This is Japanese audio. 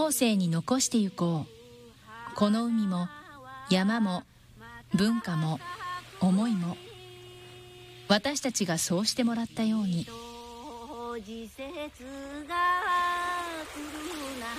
後世に残してゆこう。この海も山も文化も思いも、私たちがそうしてもらったように。